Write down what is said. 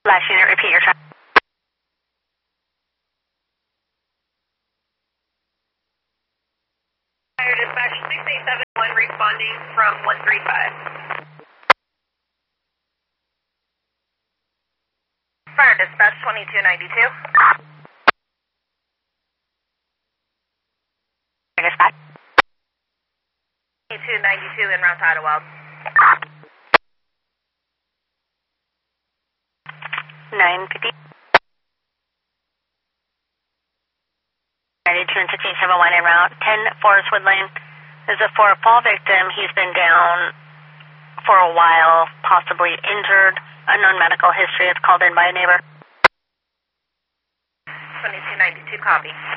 Last unit, repeat your time. Fire dispatch 6871 responding from 135. Fire dispatch 2292. Fire dispatch 2292 en route to Idlewild. 950. 92 and 1671 en route. 10 Forest Wood Lane. There's a for a fall victim. He's been down for a while, possibly injured. Unknown medical history. It's called in by a neighbor. 2292, copy.